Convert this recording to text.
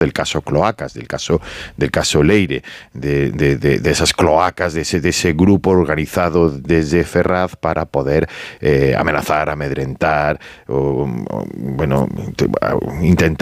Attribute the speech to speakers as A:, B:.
A: del caso Cloacas, del caso Leire, de esas cloacas, de ese grupo organizado desde Ferraz para poder amenazar, amedrentar, intentar